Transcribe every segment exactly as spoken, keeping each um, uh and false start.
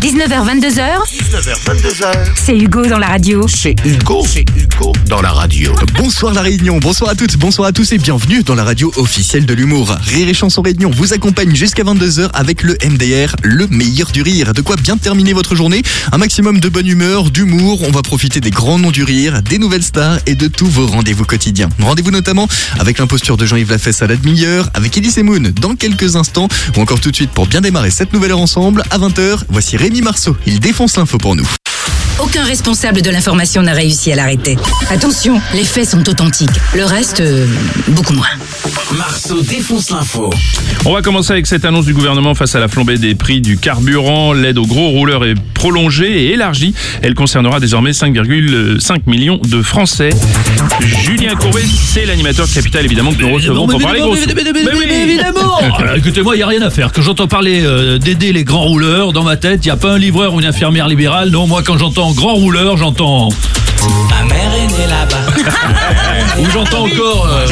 dix-neuf heures vingt-deux heures. dix-neuf heures vingt-deux heures. C'est Hugo dans la radio. C'est Hugo, c'est Hugo dans la radio. Bonsoir la Réunion, bonsoir à toutes, bonsoir à tous et bienvenue dans la radio officielle de l'humour. Rire et Chanson Réunion vous accompagne jusqu'à vingt-deux heures avec le M D R, le meilleur du rire. De quoi bien terminer votre journée, un maximum de bonne humeur, d'humour, on va profiter des grands noms du rire, des nouvelles stars et de tous vos rendez-vous quotidiens. Rendez-vous notamment avec l'imposture de Jean-Yves Lafesse à la demi-heure, avec Elise et Moon dans quelques instants, ou encore tout de suite pour bien démarrer cette nouvelle heure ensemble, à vingt heures, voici Rémi Marceau, il défonce l'info pour nous. Aucun responsable de l'information n'a réussi à l'arrêter. Attention, les faits sont authentiques. Le reste, euh, beaucoup moins. Marceau défonce l'info. On va commencer avec cette annonce du gouvernement face à la flambée des prix du carburant. L'aide aux gros rouleurs est prolongée et élargie. Elle concernera désormais cinq virgule cinq millions de Français. Julien Courbet, c'est l'animateur de Capital, évidemment, que nous recevons pour parler gros sous. Évidemment. Alors, écoutez-moi, il n'y a rien à faire. Quand j'entends parler euh, d'aider les grands rouleurs, dans ma tête, il n'y a pas un livreur ou une infirmière libérale. Non, moi, quand j'entends grand rouleur, j'entends... Ma mère est née là-bas. Ou j'entends encore... euh,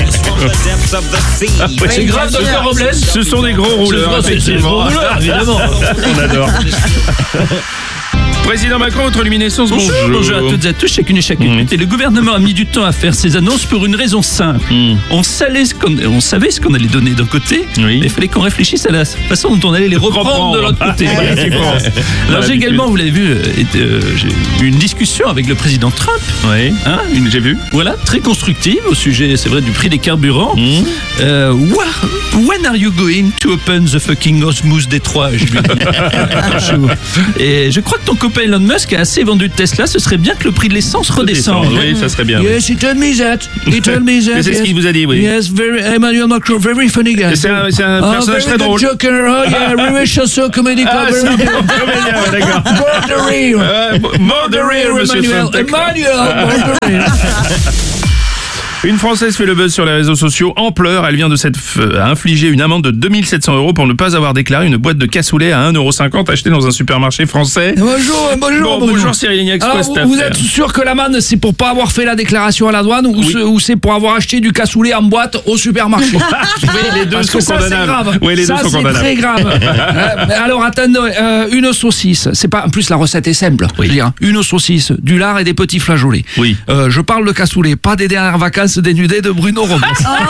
C'est grave, docteur Robles. Ce sont des gros rouleurs, C'est- c'est- c'est des gros rouleurs, évidemment. On adore. Président Macron, votre luminescence, bonjour. Bonjour à toutes et à tous, chacune et chacune. Mmh. Et le gouvernement a mis du temps à faire ces annonces pour une raison simple. Mmh. On, savait ce qu'on, on savait ce qu'on allait donner d'un côté, Oui. mais il fallait qu'on réfléchisse à la façon dont on allait les reprendre, Reprendre. de l'autre côté. Voilà, tu penses. Alors Voilà, j'ai également, vous l'avez vu, euh, été, euh, j'ai eu une discussion avec le président Trump. Oui, Hein, une- j'ai vu. Voilà, très constructive au sujet, c'est vrai, du prix des carburants. Mmh. Euh, wha- when are you going to open the fucking Osmose Détroit? Je lui ai dit. Et je crois que ton copain Elon Musk a assez vendu de Tesla, ce serait bien que le prix de l'essence redescende. Oui, ça serait bien. Yes, he told me that. He told me that. Mais c'est ce yes. qu'il vous a dit, oui. Yes, very, Emmanuel Macron, very funny guy. C'est un, c'est un Oh, personnage very très good drôle. Joker. Oh yeah, very chanson comédie. Ah, c'est un bon comédien, ouais, d'accord. Bordery. Euh, Mort de rire, monsieur Emmanuel. Trump. Emmanuel. Bordery. Une Française fait le buzz sur les réseaux sociaux en pleurs. Elle vient de s'être f- infliger une amende de deux mille sept cents euros pour ne pas avoir déclaré une boîte de cassoulet à un euro cinquante achetée dans un supermarché français. Bonjour, bonjour, Bon, bonjour Cyril Lignac, c'est Alors, quoi cette vous, vous affaire êtes sûr que l'amende c'est pour pas avoir fait la déclaration à la douane ou, Oui. c'est- ou c'est pour avoir acheté du cassoulet en boîte au supermarché? Oui, les deux Parce sont que ça, c'est condamnables. grave. Oui, les ça, deux sont c'est condamnables. très grave. Euh, mais alors, attendez, euh, une saucisse. C'est pas, en plus, la recette est simple. Oui. Je veux dire, une saucisse, du lard et des petits flageolets. Oui. Euh, je parle de cassoulet, pas des dernières vacances dénudées de Bruno Robles.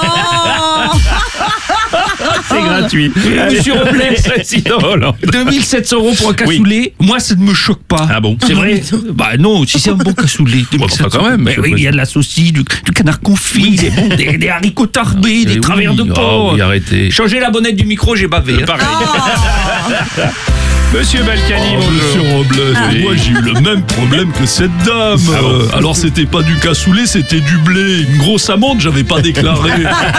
C'est gratuit. Monsieur Robles. C'est drôle. deux mille sept cents euros pour un cassoulet, moi ça ne me choque pas. Ah bon? C'est vrai? Bah non, si c'est un bon cassoulet. deux mille sept cents. enfin, quand même, Mais monsieur oui, il y a de la saucisse, du, du canard confit, des, bon, des, des haricots tarbés, des Eh travers oui. de Oh, porc. oui, arrêtez. Changez la bonnette du micro, j'ai bavé. hein. Pareil. Monsieur Balkany, bonjour. Robles, moi j'ai eu le même problème que cette dame. Ah bon Euh, alors c'était pas du cassoulet, c'était du blé. Une grosse amende, j'avais pas déclaré.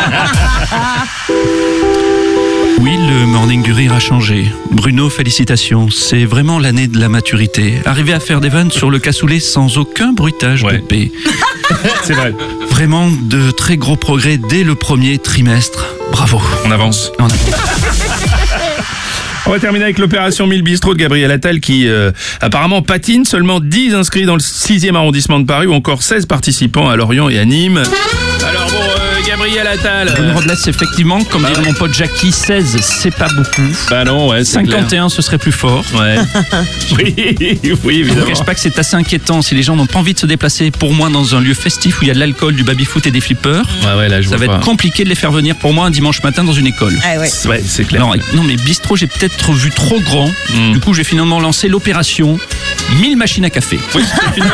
Oui, le morning du rire a changé. Bruno, félicitations. C'est vraiment l'année de la maturité. Arriver à faire des vannes sur le cassoulet sans aucun bruitage Ouais. de paix. C'est vrai. Vraiment de très gros progrès dès le premier trimestre. Bravo. On avance. On a- On va terminer avec l'opération mille bistrot de Gabriel Attal qui euh, apparemment patine. Seulement dix inscrits dans le sixième arrondissement de Paris ou encore seize participants à Lorient et à Nîmes. Alors bon, euh, Gabriel Attal... Bruno euh, Robles, effectivement, comme dirait mon pote Jackie, seize, c'est pas beaucoup. Bah non, ouais, c'est cinquante et clair. un, ce serait plus fort. Ouais. Oui, oui, Je ne évidemment. cache pas que c'est assez inquiétant si les gens n'ont pas envie de se déplacer pour moi dans un lieu festif où il y a de l'alcool, du baby-foot et des flippers. Ouais, ouais, là, je Ça va vois être pas. compliqué de les faire venir pour moi un dimanche matin dans une école. Ouais, c'est clair. Alors, non, mais bistrot, j'ai peut-être vu trop grand. Mm. Du coup, j'ai finalement lancé l'opération mille machines à café. Oui,